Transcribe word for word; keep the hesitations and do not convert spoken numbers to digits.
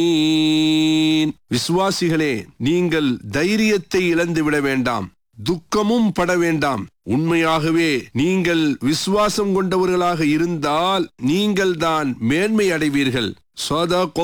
விசுவாசிகளே, நீங்கள் தைரியத்தை இழந்து விட வேண்டாம், துக்கமும் பட வேண்டாம். உண்மையாகவே நீங்கள் விசுவாசம் கொண்டவர்களாக இருந்தால் நீங்கள் தான் மேன்மை அடைவீர்கள்.